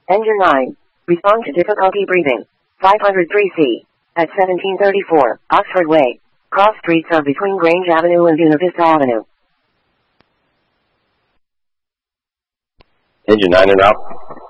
Engine 9. Respond to difficulty breathing. 503C. At 1734, Oxford Way. Cross streets are between Grange Avenue and Buena Vista Avenue. Engine 9 en route.